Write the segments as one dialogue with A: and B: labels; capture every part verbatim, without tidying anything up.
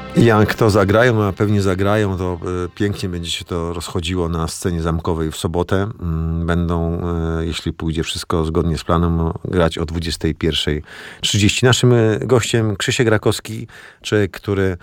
A: Jak to zagrają, a pewnie zagrają, to y, pięknie będzie się to rozchodziło na scenie zamkowej w sobotę. Y, będą, y, jeśli pójdzie wszystko zgodnie z planem, grać o dwudziestej pierwszej trzydzieści. Naszym y, gościem Krzysiek Rakowski, człowiek, który y,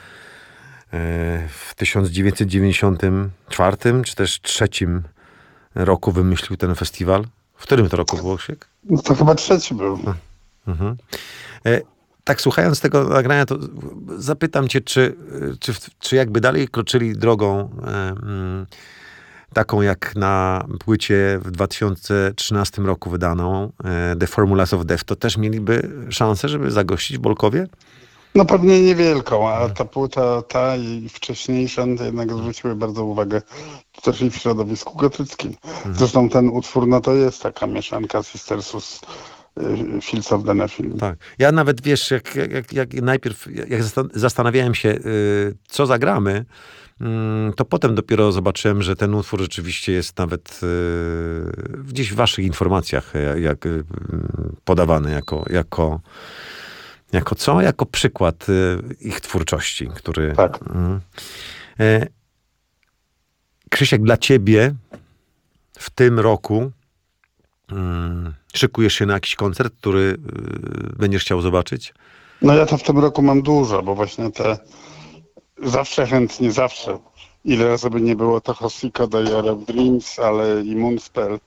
A: w tysiąc dziewięćset dziewięćdziesiątym czwartym czy też trzecim roku wymyślił ten festiwal. W którym to roku było, Krzysiek?
B: No to chyba trzeci był.
A: Mhm. Y, Tak, słuchając tego nagrania, to zapytam cię, czy, czy, czy jakby dalej kroczyli drogą e, mm, taką jak na płycie w dwa tysiące trzynastym roku wydaną e, The Formulas of Death, to też mieliby szansę, żeby zagościć w Bolkowie?
B: No pewnie niewielką, a ta płyta, ta i wcześniejsza no, jednak zwróciły bardzo uwagę też i w środowisku gotyckim. Zresztą ten utwór, no to jest taka mieszanka Sistersus, Fields of the Nephilim.
A: Tak. Ja nawet, wiesz, jak, jak, jak, jak najpierw jak zastanawiałem się, y, co zagramy, y, to potem dopiero zobaczyłem, że ten utwór rzeczywiście jest nawet y, gdzieś w waszych informacjach jak, jak, y, podawany jako, jako, jako co? Jako przykład y, ich twórczości, który...
B: Tak.
A: Y, y, Krzysiek, dla ciebie w tym roku Hmm. szykujesz się na jakiś koncert, który y, będziesz chciał zobaczyć?
B: No ja to w tym roku mam dużo, bo właśnie te zawsze chętnie, zawsze. Ile razy by nie było, to Hosika, Diary of Dreams, ale i Moonspell.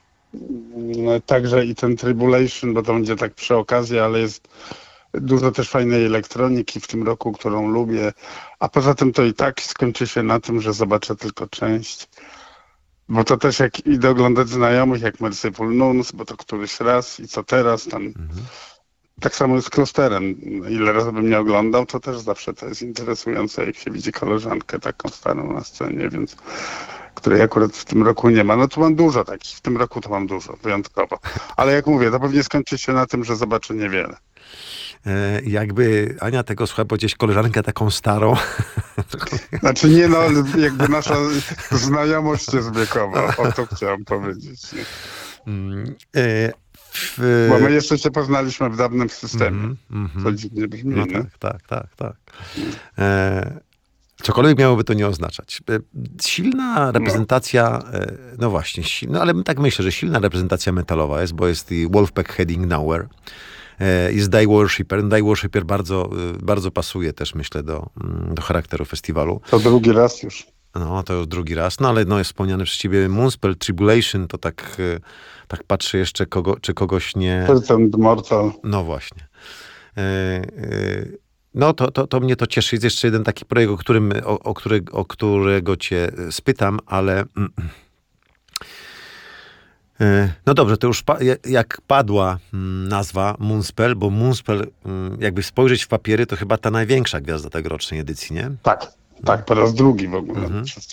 B: No, także i ten Tribulation, bo to będzie tak przy okazji, ale jest dużo też fajnej elektroniki w tym roku, którą lubię. A poza tym to i tak skończy się na tym, że zobaczę tylko część. Bo to też jak idę oglądać znajomych, jak Merciful Nuns, bo to któryś raz i co teraz, tam mhm. Tak samo jest z Klosterem. Ile razy bym nie oglądał, to też zawsze to jest interesujące, jak się widzi koleżankę taką starą na scenie, więc której akurat w tym roku nie ma. No tu mam dużo takich, w tym roku to mam dużo, wyjątkowo. Ale jak mówię, to pewnie skończy się na tym, że zobaczę niewiele.
A: E, jakby Ania tego słucha, bo gdzieś koleżankę taką starą.
B: Znaczy nie no, ale jakby nasza znajomość jest wiekowa, o to chciałem powiedzieć. Mm, e, w... Bo my jeszcze się poznaliśmy w dawnym systemie. Mm, mm, co dziwnie brzmi,
A: no tak, tak, tak, tak. E, cokolwiek miałoby to nie oznaczać. E, silna reprezentacja, no, e, no właśnie, silna, no ale tak myślę, że silna reprezentacja metalowa jest, bo jest i Wolfpack Heading Nowhere. Jest Die Worshipper. Die Worshipper bardzo, bardzo pasuje też, myślę, do, do charakteru festiwalu.
B: To drugi raz już.
A: No, to już drugi raz. No, ale no, jest wspomniany przez ciebie Moonspell, Tribulation, to tak, tak patrzę jeszcze, kogo, czy kogoś nie...
B: Percent Mortal.
A: No właśnie. No, to, to, to mnie to cieszy. Jest jeszcze jeden taki projekt, o, którym, o, o, który, o którego cię spytam, ale... No dobrze, to już pa- jak padła nazwa Moonspell, bo Moonspell, jakby spojrzeć w papiery, to chyba ta największa gwiazda tegorocznej edycji, nie?
B: Tak, tak, po raz drugi w ogóle. Mhm.